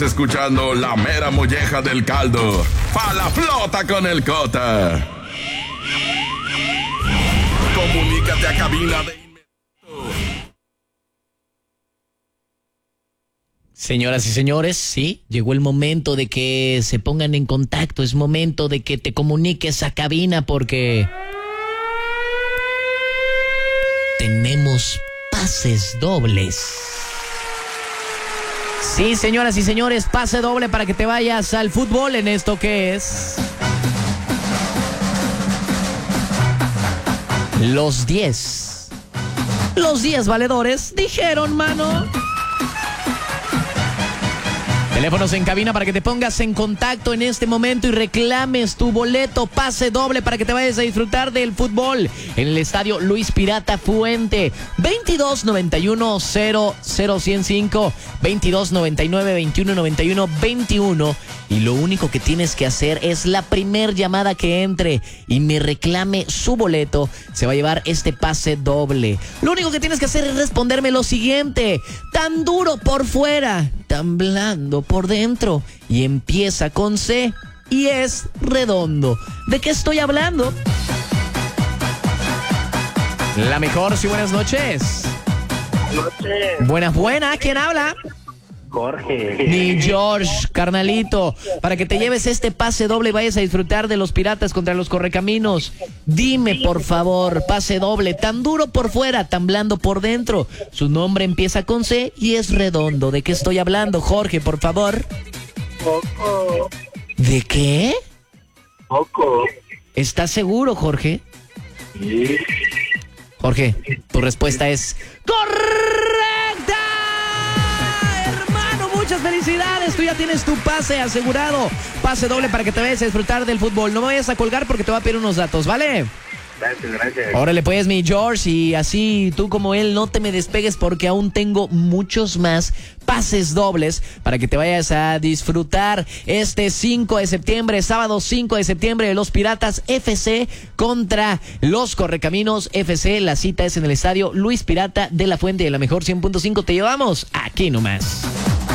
Escuchando la mera molleja del caldo. Pa' la flota con el Cota. Comunícate a cabina de inmediato. Señoras y señores, sí, llegó el momento de que se pongan en contacto. Es momento de que te comuniques a cabina porque tenemos pases dobles. Sí, señoras y señores, pase doble para que te vayas al fútbol en esto que es Los 10 valedores dijeron, mano. Teléfonos en cabina para que te pongas en contacto en este momento y reclames tu boleto pase doble para que te vayas a disfrutar del fútbol en el estadio Luis Pirata Fuente. 2291-00105, 2299-2191-21. Y lo único que tienes que hacer es la primer llamada que entre y me reclame su boleto. Se va a llevar este pase doble. Lo único que tienes que hacer es responderme lo siguiente: tan duro por fuera, tan blando por dentro, y empieza con C y es redondo. ¿De qué estoy hablando? La mejor, sí, buenas noches. Buenas, ¿quién habla? Jorge. Mi George, carnalito, para que te lleves este pase doble y vayas a disfrutar de los Piratas contra los Correcaminos. Dime, por favor, pase doble, tan duro por fuera, tan blando por dentro. Su nombre empieza con C y es redondo. ¿De qué estoy hablando, Jorge, por favor? Poco. ¿De qué? Poco. ¿Estás seguro, Jorge? Sí. Jorge, tu respuesta es correcta. Hermano, muchas felicidades. Tú ya tienes tu pase asegurado. Pase doble para que te vayas a disfrutar del fútbol. No me vayas a colgar porque te voy a pedir unos datos, ¿vale? Gracias. Órale pues, mi George, y así tú como él no te me despegues porque aún tengo muchos más pases dobles para que te vayas a disfrutar este 5 de septiembre, sábado 5 de septiembre, de los Piratas FC contra los Correcaminos FC. La cita es en el estadio Luis Pirata de la Fuente de la mejor 100.5. Te llevamos aquí nomás.